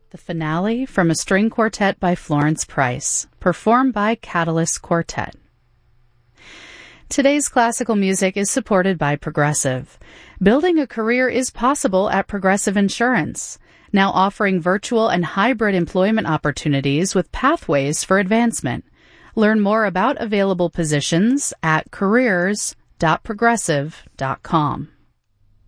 The finale from a string quartet by Florence Price, performed by Catalyst Quartet. Today's classical music is supported by Progressive. Building a career is possible at Progressive Insurance, now offering virtual and hybrid employment opportunities with pathways for advancement. Learn more about available positions at careers.progressive.com.